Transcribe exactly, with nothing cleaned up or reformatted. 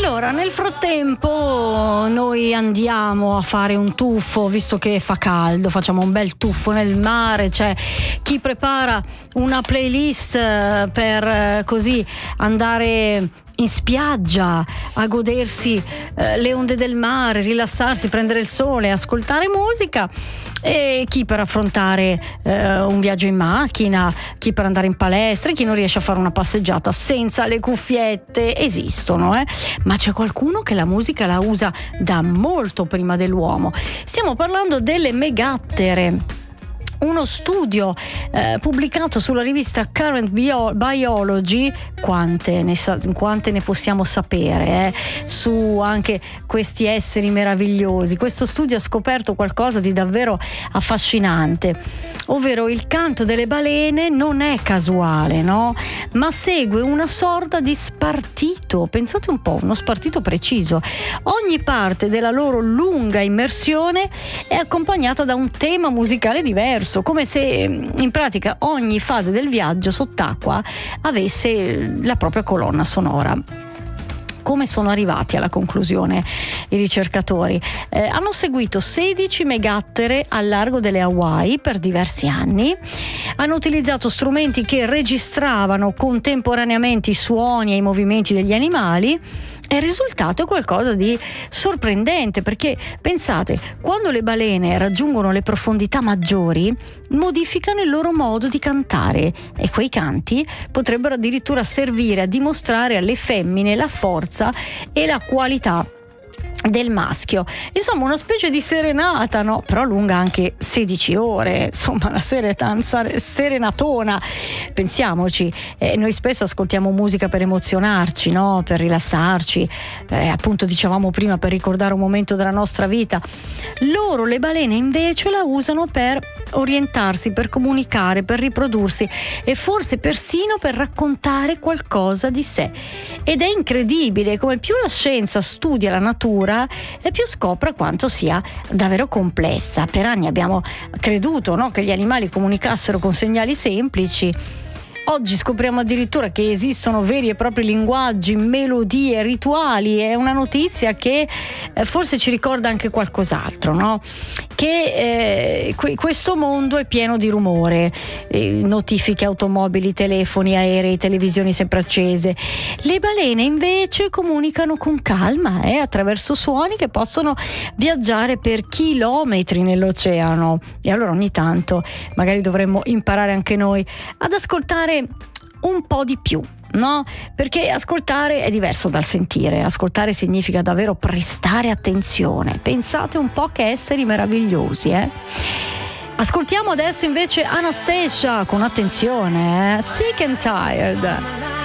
Allora, nel frattempo noi andiamo a fare un tuffo, visto che fa caldo, facciamo un bel tuffo nel mare. C'è chi prepara una playlist per così andare in spiaggia a godersi eh, le onde del mare, rilassarsi, prendere il sole, ascoltare musica, e chi per affrontare eh, un viaggio in macchina, chi per andare in palestra, e chi non riesce a fare una passeggiata senza le cuffiette. Esistono, eh? Ma c'è qualcuno che la musica la usa da molto prima dell'uomo. Stiamo parlando delle megattere. Uno studio eh, pubblicato sulla rivista Current Bio- Biology, quante ne, sa- quante ne possiamo sapere eh, su anche questi esseri meravigliosi. Questo studio ha scoperto qualcosa di davvero affascinante, ovvero il canto delle balene non è casuale, no? Ma segue una sorta di spartito. Pensate un po', uno spartito preciso. Ogni parte della loro lunga immersione è accompagnata da un tema musicale diverso, come se in pratica ogni fase del viaggio sott'acqua avesse la propria colonna sonora. Come sono arrivati alla conclusione i ricercatori? Eh, hanno seguito sedici megattere al largo delle Hawaii per diversi anni, hanno utilizzato strumenti che registravano contemporaneamente i suoni e i movimenti degli animali, e il risultato è qualcosa di sorprendente, perché pensate, quando le balene raggiungono le profondità maggiori modificano il loro modo di cantare, e quei canti potrebbero addirittura servire a dimostrare alle femmine la forza e la qualità del maschio. Insomma, una specie di serenata, no? Però lunga anche sedici ore, insomma una serenanza, serenatona. Pensiamoci, eh, noi spesso ascoltiamo musica per emozionarci, no? Per rilassarci, eh, appunto dicevamo prima, per ricordare un momento della nostra vita. Loro, le balene, invece la usano per orientarsi, per comunicare, per riprodursi e forse persino per raccontare qualcosa di sé. Ed è incredibile come più la scienza studia la natura e più scopre quanto sia davvero complessa. Per anni abbiamo creduto, no, che gli animali comunicassero con segnali semplici. Oggi scopriamo addirittura che esistono veri e propri linguaggi, melodie, rituali. È una notizia che eh, forse ci ricorda anche qualcos'altro, no? Che eh, que- questo mondo è pieno di rumore, eh, notifiche, automobili, telefoni, aerei, televisioni sempre accese. Le balene invece comunicano con calma, eh, attraverso suoni che possono viaggiare per chilometri nell'oceano. E allora ogni tanto magari dovremmo imparare anche noi ad ascoltare un po' di più, no? Perché ascoltare è diverso dal sentire. Ascoltare significa davvero prestare attenzione. Pensate un po' che esseri meravigliosi, eh? Ascoltiamo adesso invece Anastacia con attenzione, eh? Sick and Tired.